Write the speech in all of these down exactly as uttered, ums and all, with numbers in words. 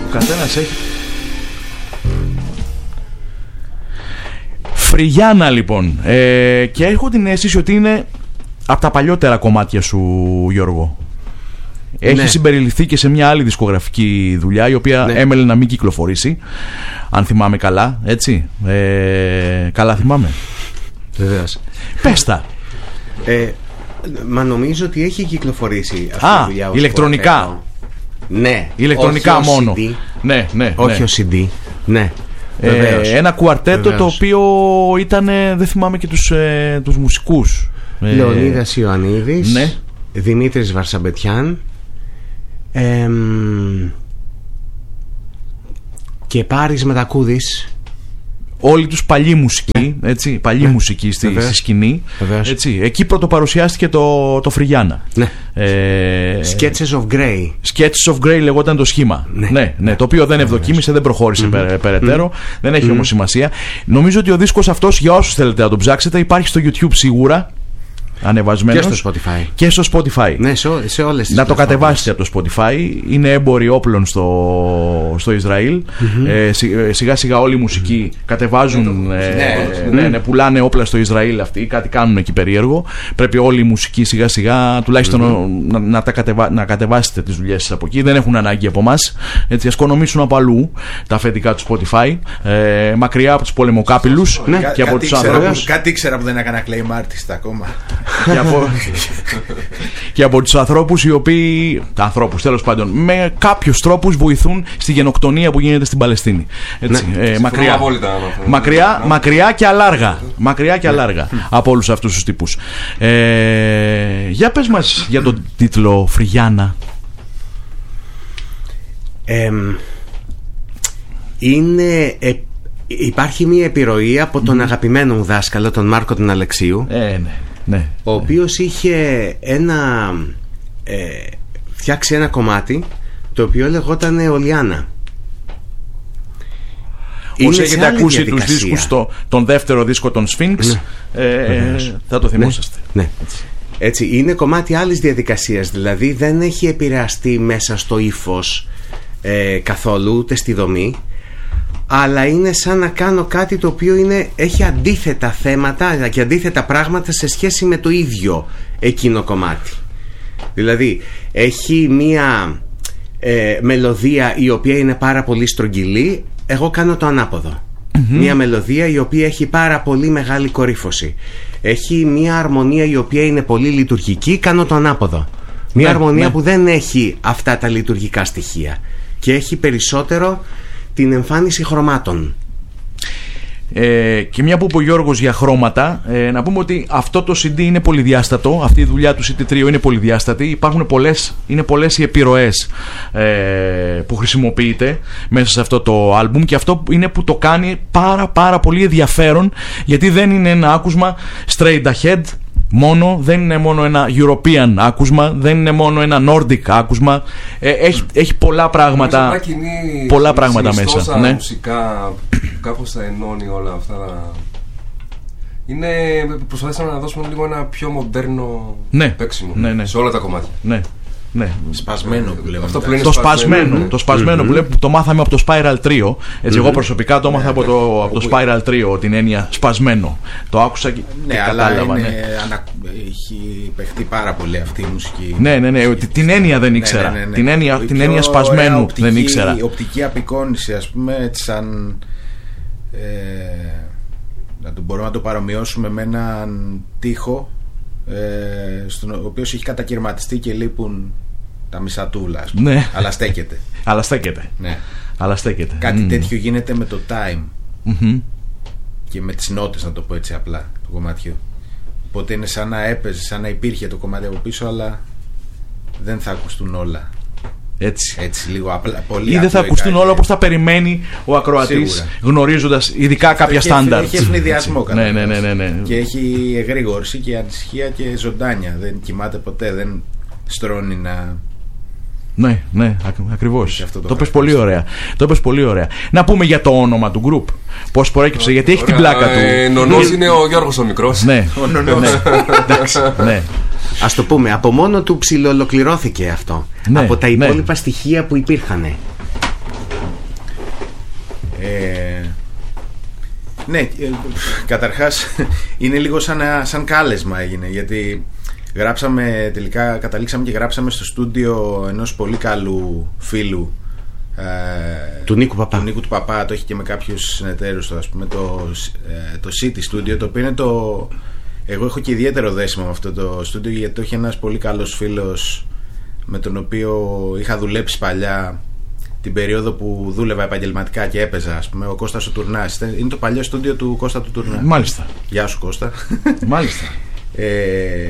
καθένας έχει. Φρυγιάνα λοιπόν, ε, και έχω την αίσθηση ότι είναι από τα παλιότερα κομμάτια σου, Γιώργο. Έχει ναι. συμπεριληφθεί και σε μια άλλη δισκογραφική δουλειά, η οποία ναι. έμελε να μην κυκλοφορήσει, αν θυμάμαι καλά, έτσι. Ε, καλά θυμάμαι. Βεβαίως. Πες τα. Ε, μα νομίζω ότι έχει κυκλοφορήσει αυτή Α, η δουλειά. ηλεκτρονικά. Ναι. Ηλεκτρονικά όχι μόνο. σι ντι. Ναι, ναι. Όχι ναι. ο σι ντι. Ναι. Ε, ένα κουαρτέτο Βεβαίως. Το οποίο ήταν, δεν θυμάμαι και τους, ε, τους μουσικούς. Λεωνίδας Ιωαννίδης, ναι. Δημήτρης Βαρσαμπετιάν, ε, και Πάρης Μετακούδης. Όλοι τους παλιοί μουσικοί, έτσι, παλιοί ναι. μουσικοί στη, στη σκηνή. Έτσι. Εκεί πρωτοπαρουσιάστηκε το, το Φρυγιάνα. Ναι. Ε, Sketches of Grey. Sketches of Grey λεγόταν το σχήμα. Ναι. Ναι, ναι, το οποίο δεν ευδοκίμησε, δεν προχώρησε mm-hmm. περαι, περαιτέρω. Mm-hmm. Δεν έχει mm-hmm. όμως σημασία. Νομίζω ότι ο δίσκος αυτός, για όσους θέλετε να τον ψάξετε, υπάρχει στο YouTube σίγουρα. Ανεβασμένος. Και στο Spotify. Και στο Spotify. Ναι, σε, σε όλες τις να το κατεβάσετε από το Spotify. Είναι έμποροι όπλων στο, στο Ισραήλ. Mm-hmm. Ε, σιγά σιγά όλοι οι μουσικοί mm-hmm. κατεβάζουν. Ε, ναι, ναι, ναι, πουλάνε όπλα στο Ισραήλ αυτοί. Κάτι κάνουν εκεί περίεργο. Πρέπει όλοι οι μουσικοί σιγά σιγά τουλάχιστον mm-hmm. να, να, τα κατεβα, να κατεβάσετε τις δουλειές σας από εκεί. Δεν έχουν ανάγκη από εμάς. Έτσι, ας οικονομήσουν από αλλού τα αφεντικά του Spotify. Ε, μακριά από τους πολεμοκάπηλους ναι. και από τους ανθρώπους. Κάτι ήξερα που δεν έκανα claim artist ακόμα. και, από, και από τους ανθρώπους οι οποίοι, ανθρώπους τέλος πάντων, με κάποιους τρόπους βοηθούν στη γενοκτονία που γίνεται στην Παλαιστίνη. Έτσι, ναι. ε, μακριά, μακριά, μακριά και αλάργα, μακριά και αλάργα από όλους αυτούς τους τύπους. Ε, για πες μας για τον τίτλο Φρυγιάνα. Ε, είναι... Ε, υπάρχει μια επιρροή από τον mm. αγαπημένο μου δάσκαλο, τον Μάρκο τον Αλεξίου. Ε, ναι. Ναι, ο οποίος ναι. είχε ένα ε, φτιάξει ένα κομμάτι το οποίο λεγόταν Ολιάνα. Όσοι έχετε ακούσει τους δίσκους το, τον δεύτερο δίσκο των Sphinx ναι. ε, θα το θυμόσαστε. Ναι, ναι. Έτσι. Έτσι, είναι κομμάτι άλλης διαδικασίας. Δηλαδή δεν έχει επηρεαστεί μέσα στο ύφος ε, καθόλου, ούτε στη δομή, αλλά είναι σαν να κάνω κάτι το οποίο είναι, έχει αντίθετα θέματα και αντίθετα πράγματα σε σχέση με το ίδιο εκείνο κομμάτι. Δηλαδή έχει μία ε, μελωδία η οποία είναι πάρα πολύ στρογγυλή. Εγώ κάνω το ανάποδο. Mm-hmm. Μία μελωδία η οποία έχει πάρα πολύ μεγάλη κορύφωση. Έχει μία αρμονία η οποία είναι πολύ λειτουργική. Κάνω το ανάποδο. Μία ναι, αρμονία ναι. που δεν έχει αυτά τα λειτουργικά στοιχεία και έχει περισσότερο την εμφάνιση χρωμάτων. Ε, και μια που είπε ο Γιώργος για χρώματα, ε, να πούμε ότι αυτό το σι ντι είναι πολυδιάστατο. Αυτή η δουλειά του σι ντι τρία είναι πολυδιάστατη. Υπάρχουν πολλές, είναι πολλές οι επιρροές ε, που χρησιμοποιείται μέσα σε αυτό το άλμπουμ, και αυτό είναι που το κάνει πάρα πάρα πολύ ενδιαφέρον, γιατί δεν είναι ένα άκουσμα straight ahead μόνο, δεν είναι μόνο ένα European άκουσμα, δεν είναι μόνο ένα Nordic άκουσμα. Ε, έχει, έχει πολλά πράγματα, κοινή, πολλά πράγματα μέσα. Ναι. Μουσικά κάπως τα ενώνει όλα αυτά. Είναι, προσπαθήσαμε να δώσουμε λίγο ένα πιο μοντέρνο ναι. παίξιμο ναι, ναι. σε όλα τα κομμάτια. Ναι. Ναι. Σπασμένο που λέμε. Αυτό που το σπασμένο, ναι. το σπασμένο mm-hmm. που λέμε, το μάθαμε από το Spiral Trio. Έτσι, mm-hmm. εγώ προσωπικά το έμαθα ναι, από, το, από το Spiral Trio, την έννοια σπασμένο. Το άκουσα και, ναι, και αλλά κατάλαβα. Είναι, ναι, ανα... έχει παιχτεί πάρα πολύ αυτή η μουσική. Ναι, ναι, ναι. Ότι την έννοια δεν ήξερα. Ναι, ναι, ναι. Την έννοια, την έννοια σπασμένου οπτική, δεν ήξερα. Η οπτική απεικόνηση, ας πούμε, έτσι σαν. Ε, να το μπορούμε να το παρομοιώσουμε με έναν τοίχο. Ε, στον οποίο έχει κατακαιρματιστεί και λείπουν τα μισά τούβλα, ναι. αλλά στέκεται. αλλά στέκεται. Ναι. Αλλά στέκεται. Κάτι mm. τέτοιο γίνεται με το time mm-hmm. και με τις νότες, να το πω έτσι απλά, του κομματιού. Οπότε είναι σαν να έπαιζε, σαν να υπήρχε το κομμάτι από πίσω, αλλά δεν θα ακουστούν όλα. Έτσι. Έτσι λίγο απλά, πολύ ή δεν θα ακουστούν όλα όπως θα περιμένει ο ακροατής, γνωρίζοντας ειδικά κάποια στάνταρτ. Έχει ευνηδιασμό ναι, ναι, ναι, ναι, ναι. Και έχει εγρήγορση και ανησυχία και ζωντάνια. Δεν κοιμάται ποτέ, δεν στρώνει να. Ναι, ναι, ακριβώς. Το, το πες πολύ ωραία. Το πες πολύ ωραία. Να πούμε για το όνομα του group. Πώς προέκυψε, γιατί έχει την πλάκα του. Ε, Νονός είναι ο Γιώργος ο μικρός. Ναι, ναι. Ας το πούμε, από μόνο του ψιλοολοκληρώθηκε αυτό. Ναι, από τα υπόλοιπα ναι. στοιχεία που υπήρχαν. Ε, ναι, ε, καταρχάς είναι λίγο σαν, σαν κάλεσμα έγινε, γιατί γράψαμε, τελικά καταλήξαμε και γράψαμε στο στούντιο ενός πολύ καλού φίλου, ε, του Νίκου Παπά. Του Νίκου του Παπά, το έχει και με κάποιους συνεταίρους, ας πούμε, το, ε, το City Studio, το οποίο είναι το... Εγώ έχω και ιδιαίτερο δέσιμο με αυτό το στούντιο, γιατί το έχει ένας πολύ καλός φίλος με τον οποίο είχα δουλέψει παλιά την περίοδο που δούλευα επαγγελματικά και έπαιζα, ας πούμε, ο Κώστας ο Τουρνάς. Είναι το παλιό στούντιο του Κώστα του Τουρνά. Μάλιστα. Γεια σου Κώστα. Μάλιστα. ε,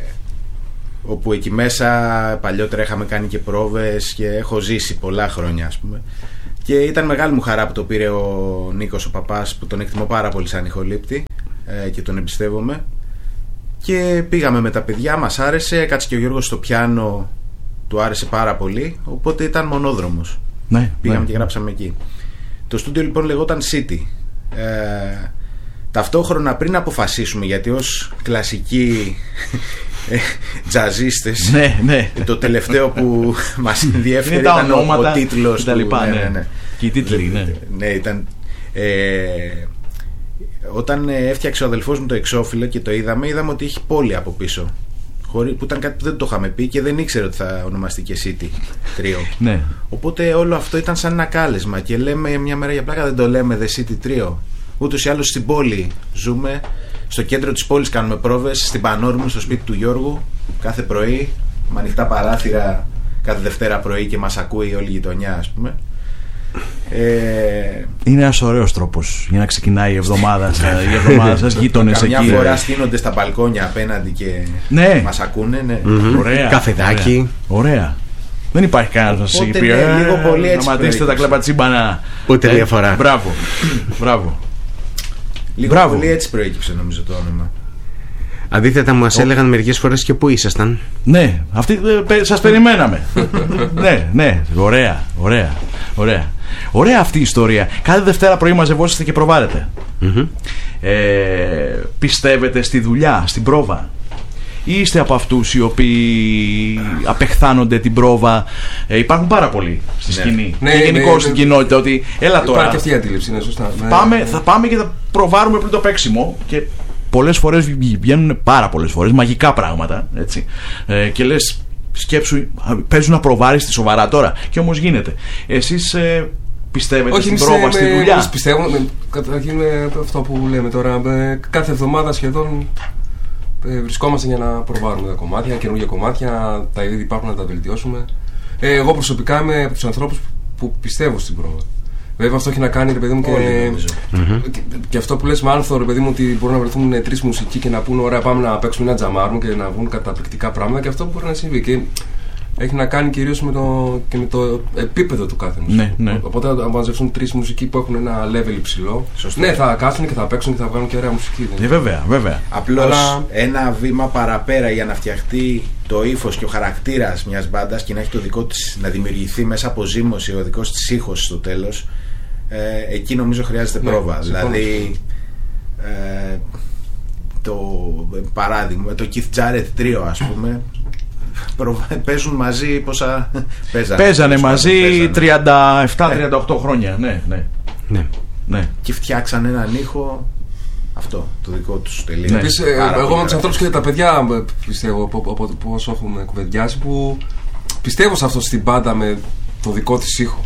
όπου εκεί μέσα παλιότερα είχαμε κάνει και πρόβες και έχω ζήσει πολλά χρόνια, ας πούμε. Και ήταν μεγάλη μου χαρά που το πήρε ο Νίκος ο Παπάς, που τον εκτιμώ πάρα πολύ σαν ηχολήπτη ε, και τον εμπιστεύομαι. Και πήγαμε με τα παιδιά, μας άρεσε, κάτσε και ο Γιώργος στο πιάνο, του άρεσε πάρα πολύ, οπότε ήταν μονόδρομος. Ναι, πήγαμε ναι. και γράψαμε εκεί. Το στούντιο λοιπόν λεγόταν City. ε, Ταυτόχρονα, πριν αποφασίσουμε, γιατί ως κλασικοί τζαζίστες, ναι, ναι. το τελευταίο που μας ενδιέφερε ήταν ο, ο τίτλος τα λοιπά, του, ναι, ναι, ναι. Και οι τίτλοι, ναι. Ναι, ήταν... Ε, όταν έφτιαξε ο αδελφός μου το εξώφυλλο και το είδαμε, είδαμε ότι έχει πόλη από πίσω, που ήταν κάτι που δεν το είχαμε πει και δεν ήξερε ότι θα ονομαστεί και City τρίο. Ναι. Οπότε όλο αυτό ήταν σαν ένα κάλεσμα και λέμε μια μέρα για πλάκα, δεν το λέμε The City τρίο. Ούτως ή άλλως στην πόλη ζούμε, στο κέντρο της πόλης κάνουμε πρόβες, στην Πανόρμου, στο σπίτι του Γιώργου, κάθε πρωί, με ανοιχτά παράθυρα κάθε Δευτέρα πρωί και μας ακούει όλη η γειτονιά, ας πούμε. Ε... Είναι ένας ωραίος τρόπος για να ξεκινάει η εβδομάδα σας, η εβδομάδα σας, γείτονες εκεί. Καμιά φορά στείνονται στα μπαλκόνια απέναντι και ναι. μας ακούνε, ναι. Mm-hmm. Ωραία. Καφεδάκι. Ωραία. Ωραία. Δεν υπάρχει κανένας να σας έχει πει ναι, λίγο πολύ να ματήσετε τα κλαπατσίμπανα. Ούτε διαφορά. Μπράβο. Μπράβο. Λίγο Μπράβο. Πολύ έτσι προέκυψε νομίζω το όνομα. Αντίθετα μας έλεγαν μερικές φορές και πού ήσασταν. Ναι, αυτή, ε, σας περιμέναμε. Ναι, ναι, ωραία, ωραία, ωραία. Ωραία αυτή η ιστορία. Κάθε Δευτέρα πρωί μαζευόσαστε και προβάρετε. Mm-hmm. ε, Πιστεύετε στη δουλειά, στην πρόβα, ή είστε από αυτούς οι οποίοι απεχθάνονται την πρόβα? ε, Υπάρχουν πάρα πολλοί στη σκηνή, ναι. Και ναι, γενικώς ναι, ναι, στην κοινότητα, ότι έλα τώρα, υπάρχει και αυτή η αντίληψη, είναι σωστά. Πάμε, θα πάμε και θα προβάρουμε πριν το παίξιμο. Και πολλές φορές βγαίνουν, πάρα πολλές φορές, μαγικά πράγματα, έτσι. Ε, και λες, σκέψου, παίζουν να προβάρεις τη σοβαρά τώρα. Και όμως γίνεται. Εσείς ε, πιστεύετε όχι, στην πρόβα, στη δουλειά? Όχι, πιστεύω, καταρχήν με αυτό που λέμε τώρα, κάθε εβδομάδα σχεδόν ε, βρισκόμαστε για να προβάρουμε τα κομμάτια, καινούργια κομμάτια, τα είδη υπάρχουν να τα βελτιώσουμε. Ε, εγώ προσωπικά είμαι από τους ανθρώπους που πιστεύω στην πρόβα. Βέβαια αυτό έχει να κάνει, ρε παιδί μου, και, mm-hmm. και, και αυτό που λες με άνθο, ρε παιδί μου, ότι μπορούν να βρεθούν τρεις μουσικοί και να πούν ωραία, πάμε να παίξουμε ένα τζαμάρμο και να βγουν καταπληκτικά πράγματα, και αυτό μπορεί να συμβεί. Και έχει να κάνει κυρίως με το, και με το επίπεδο του κάθε μουσικού. Ναι, ναι. Οπότε αν μαζευτούν τρεις μουσικοί που έχουν ένα level υψηλό, σωστό, ναι, θα κάτσουν και θα παίξουν και θα βγάλουν και ωραία μουσική. Ε, βέβαια, βέβαια. Απλώς αλλά... ένα βήμα παραπέρα για να φτιαχτεί το ύφος και ο χαρακτήρας μιας μπάντας και να έχει το δικό της, να δημιουργηθεί μέσα από ζύμωση ο δικός της ήχος στο τέλος. Ε, εκεί νομίζω χρειάζεται ναι, πρόβα. Δηλαδή ε, το παράδειγμα, το Keith Jarrett τρίο, ας πούμε, παίζουν μαζί πόσα παίζανε. Παίζανε μαζί τριάντα επτά τριάντα οκτώ χρόνια. Ναι, ναι, ναι. ναι. Και φτιάξαν έναν ήχο, αυτό, το δικό τους τελείως. Ναι. Επίσης, εγώ με τους ανθρώπους και τα παιδιά πιστεύω, από όσο έχουμε κουβεντιάσει, που πιστεύω σε αυτό στην μπάντα με το δικό της ήχο.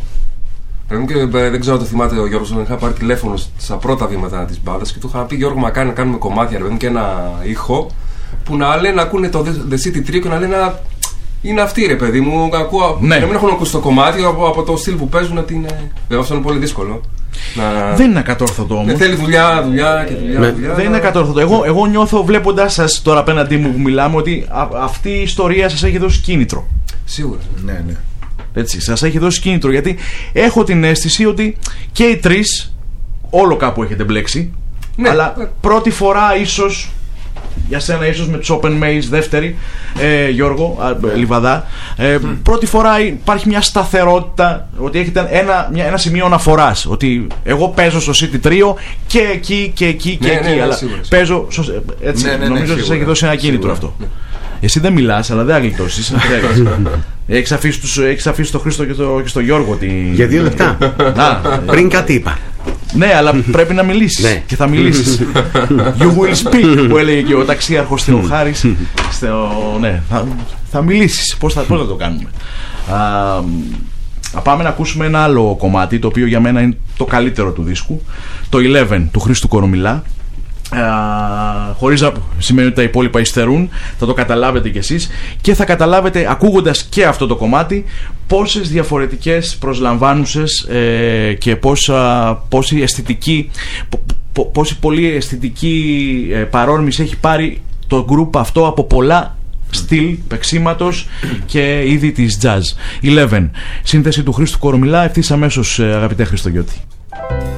Και δεν ξέρω αν το θυμάται ο Γιώργος, είχα πάρει τηλέφωνο στα πρώτα βήματα της μπάντας και του είχα πει, Γιώργο, μα κάνει να κάνουμε κομμάτια, ρε, και ένα ήχο που να λένε, να ακούνε το The City τρίο και να λένε, είναι αυτοί, ρε παιδί μου, ακούω, ναι. Να μην έχουν ακούσει το κομμάτι από, από το στυλ που παίζουν, ότι είναι... Βέβαια αυτό είναι πολύ δύσκολο. Να... Δεν είναι ακατόρθωτο όμως. Ναι, θέλει δουλειά, δουλειά και δουλειά, ναι. δουλειά. Δεν είναι ακατόρθωτο. Εγώ, εγώ νιώθω βλέποντας σας τώρα απέναντί μου που μιλάμε ότι α, αυτή η ιστορία σας έχει δώσει κίνητρο. Σίγουρα. Ναι, ναι. Έτσι, σας έχει δώσει κίνητρο, γιατί έχω την αίσθηση ότι και οι τρεις όλο κάπου έχετε μπλέξει, ναι, αλλά ναι. Πρώτη φορά ίσως για σένα, ίσως με τους Open Maze δεύτερη, ε, Γιώργο ε, Λιβαδά, ε, mm. πρώτη φορά υπάρχει μια σταθερότητα, ότι έχετε ένα, μια, ένα σημείο αναφοράς, ότι εγώ παίζω στο City τρίο και εκεί και εκεί και ναι, εκεί, ναι, ναι, αλλά σίγουρα, παίζω έτσι, ναι, ναι, ναι, νομίζω ότι σας έχει δώσει ένα κίνητρο αυτό. Ναι. Εσύ δεν μιλάς, αλλά δεν αγλιτώσεις. Έχεις αφήσει, τους, έχεις αφήσει τον Χρήστο και τον το Γιώργο τη... Για δύο λεπτά. Πριν κάτι είπα. Ναι, αλλά πρέπει να μιλήσεις. Ναι. Και θα μιλήσεις. You will speak, που έλεγε και ο ταξίαρχος Θεοχάρης. Στο, ναι, θα, θα μιλήσεις. Πώς θα, πώς θα το κάνουμε. Α, πάμε να ακούσουμε ένα άλλο κομμάτι, το οποίο για μένα είναι το καλύτερο του δίσκου. Το Eleven του Χρήστου Κορομιλά. Uh, χωρίς να σημαίνει ότι τα υπόλοιπα υστερούν, θα το καταλάβετε κι εσείς και θα καταλάβετε ακούγοντας και αυτό το κομμάτι πόσες διαφορετικές προσλαμβάνουσες ε, και πόσα, πόση αισθητική πο, πο, πόση πολύ αισθητική ε, παρόρμηση έχει πάρει το group αυτό από πολλά στυλ παίξηματος και είδη της jazz. Eleven, σύνθεση του Χρήστου Κορομιλά, ευθύς αμέσως, αγαπητέ Χριστογιώτη.